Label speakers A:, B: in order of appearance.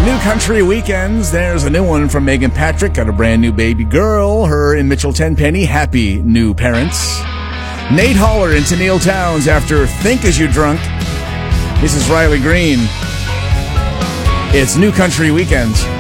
A: New Country Weekends. There's a new one from Megan Patrick. Got a brand new baby girl. Her and Mitchell Tenpenny. Happy new parents. Nate Haller into Neil Towns after Think As You Drunk. This is Riley Green. It's New Country Weekends.